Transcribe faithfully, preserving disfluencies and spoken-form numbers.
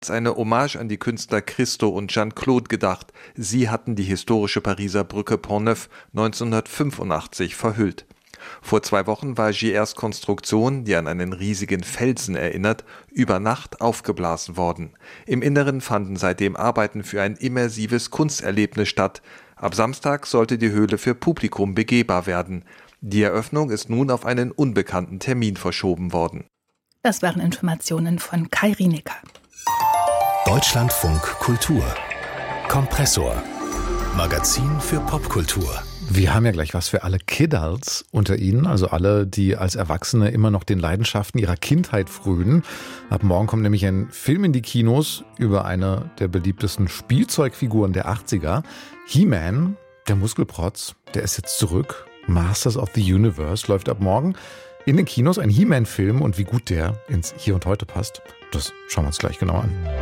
als eine Hommage an die Künstler Christo und Jeanne-Claude gedacht. Sie hatten die historische Pariser Brücke Pont-Neuf neunzehnhundertfünfundachtzig verhüllt. Vor zwei Wochen war J Rs Konstruktion, die an einen riesigen Felsen erinnert, über Nacht aufgeblasen worden. Im Inneren fanden seitdem Arbeiten für ein immersives Kunsterlebnis statt. Ab Samstag sollte die Höhle für Publikum begehbar werden. Die Eröffnung ist nun auf einen unbekannten Termin verschoben worden. Das waren Informationen von Kai Rienecker. Deutschlandfunk Kultur. Kompressor. Magazin für Popkultur. Wir haben ja gleich was für alle Kidults unter Ihnen, also alle, die als Erwachsene immer noch den Leidenschaften ihrer Kindheit frönen. Ab morgen kommt nämlich ein Film in die Kinos über eine der beliebtesten Spielzeugfiguren der achtziger. He-Man, der Muskelprotz, der ist jetzt zurück. Masters of the Universe läuft ab morgen in den Kinos. Ein He-Man-Film und wie gut der ins Hier und Heute passt, das schauen wir uns gleich genau an.